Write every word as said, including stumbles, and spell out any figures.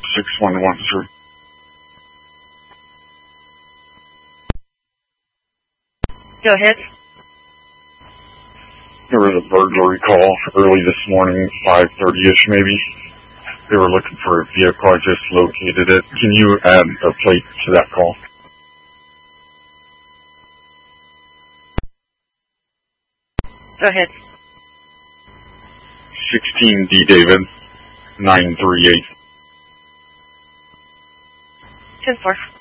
six one one three. Go ahead. There was a burglary call early this morning, five thirty-ish maybe. They were looking for a vehicle. I just located it. Can you add a plate to that call? Go ahead. sixteen D David, nine three eight. ten four.